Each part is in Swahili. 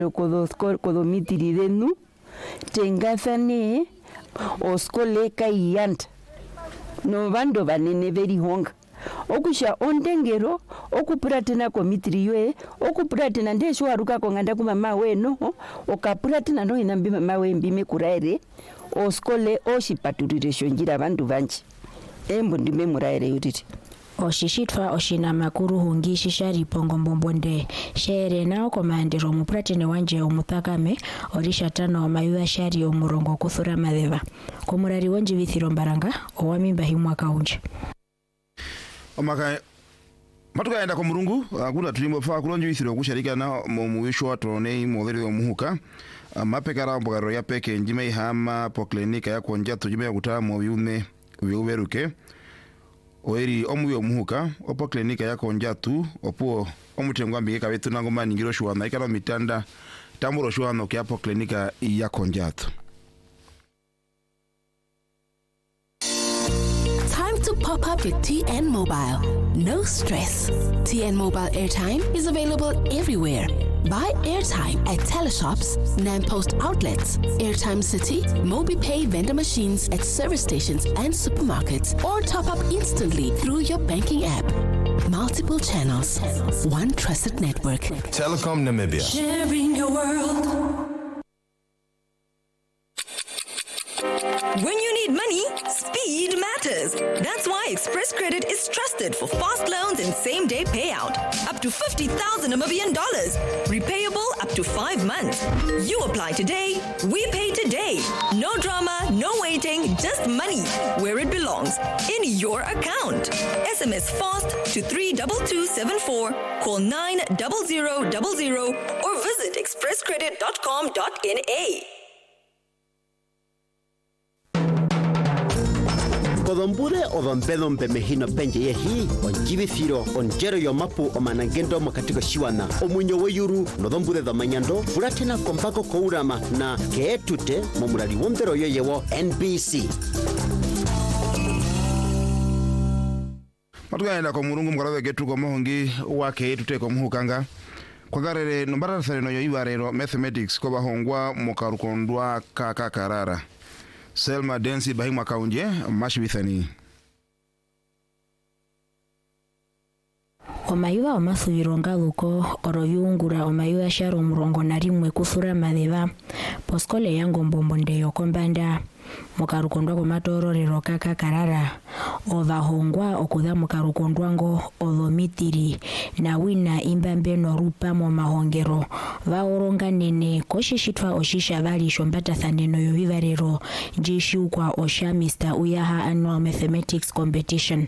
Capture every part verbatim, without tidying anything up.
Kodoskor kodomitiri denu tengathane oskole kaiyant no bando banene beri honga okusha ondengero okupuratena komitiri ywe okupuratena ndesho aruka konganda kuma mawe no okapuratena no inambi mawe mbime kuraire oskole oshipaturire shonjira bandu banji embo ndime muraire yutiti oshishitwa oshina makuru hungi shishari pongo mbombonde shere nao komandiro mupratene wanje umutakame orisha tano mayuwa shari omurongo kuthura madheva komurari wanje vithiro mbaranga owamimba himwaka unje omaka matuka enda ko murungu akuna tulimbo fa kulonje vithiro kusharika na muwisho watone modheri omuhuka mapekara mbogaro ya peke njime ihama po klinika ya konja tujime ya kutama viume viuberuke oeri omuyo omuhuka opo klinika ya konja tu opo omutengwa mbike kabetu nangoma ningiro shwana ikalo mitanda tamburo shwana ke apo klinika ya konja tu. To pop up with T N Mobile. No stress. T N Mobile airtime is available everywhere. Buy airtime at teleshops, Nampost outlets, Airtime City, MobiPay vendor machines at service stations and supermarkets, or top up instantly through your banking app. Multiple channels, one trusted network. Telecom Namibia. Sharing your world. When you need money, speed matters. That's why Express Credit is trusted for fast loans and same-day payout. Up to fifty thousand Namibian dollars. Repayable up to five months. You apply today, we pay today. No drama, no waiting, just money where it belongs, in your account. S M S FAST to three two two seven four, call nine zero zero zero zero, or visit express credit dot com dot N A. Kodombure odompedon pemehino penje yehi onjibithiro onjero yomapu omanangendo makatiko shiwana omunyo weyuru nodombure domanyando furatena kompako kourama na keetute momurali wondero yoyewo N B C. Matukaenda ko murungu mukalawe getu ko mohongi wake etute ko muhukanga kwagarere nombara sareno yo ibarero mathematics ko bahongwa mukarukondwa kakakarara Selma Densi bahimwa kaunje mashibithani omayuwa omasubiro ngaluko oroyungura omayuwa sharo murongo na rimwe kuthura madheva poskole yango mbombonde yokombanda mukarukondwa komatororero kakakarara ovahongwa okudha mukarukondwango odhomitiri na wina imbambe norupa mo mahongero vaoronga nene koshishitwa oshisha vali shombatathaneno yovivarero njishiukwa osha Mister Uyaha Annual Mathematics Competition.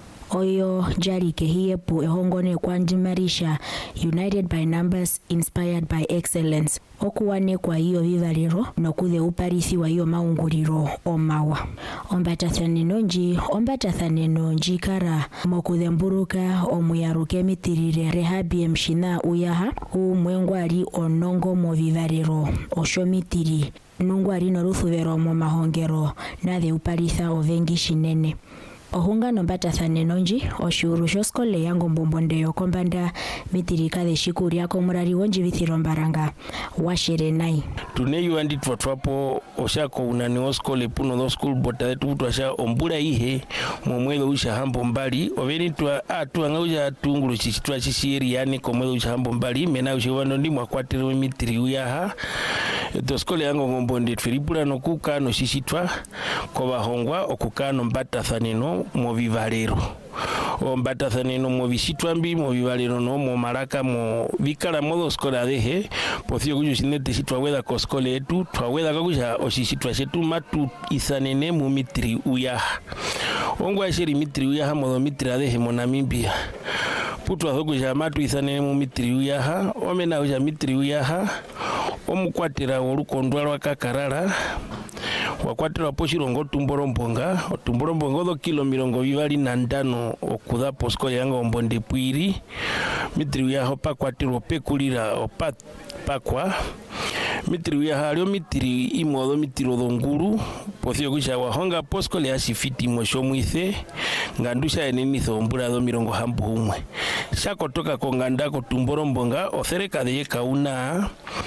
Oyo jari kehiyepu ehongone kwanjimarisha United by Numbers, Inspired by Excellence. Okuwane kwa hiyo vivalero nokuthe uparisi wa hiyo maunguriro omawa. Ombatathaneno nji, ombatathaneno nji kara mokuthe mburuka omuyaruke mitirire rehabi emshina Uyaha umwengwari onongo mo vivalero oshomitiri nungwari noruthuvero mo mahongero nathe uparisa ovengi shinene. Ohunga nombatathaneno nji oshuru shoskole yango mbombonde yokombanda mitirika de shikuri yako murari wonji vithiro mbaranga washere nai tuneyo andi twatwapo oshako unani oskole puno do school bota tutu asha ombura ihe momwedo usha hambo mbali oveni twa atu angauja tunguru chitwa chishiri yani komwedo usha hambo mbali mena ushewano ndi mwakwatiro mitiri Uyaha do skole yango mbombonde twiripura no kuka no shishitwa ko bahongwa okuka no mbatathaneno mo vivalero ombatathaneno mo visitwa mbi mo vivalero no mo maraka mo vikala modo skola dehe pothio kujo sinete sitwa weda ko skole etu twa weda kuja osisitwa setu matu isanene mu mitri Uyaha ongwa sheri mitri Uyaha modo mitri dehe mo Namibia putu azogo ja matu isanene mu mitri Uyaha omena uja mitri Uyaha omukwatira olukondwa lwa kakarara wakwatira poshirongo tumborombonga tumborombongo do kilo mirongo vivali na ndano okudha poskole yanga ombonde pwiri mitri Uyaha pakwatiro pekulira opat pakwa mitri Uyaha alio mitri imodo mitri odonguru pothio kusha wahonga poskole asifiti mosho mwithe ngandusha enenitho ombura do mirongo hambu humwe shako toka konganda ko tumborombonga osereka de kauna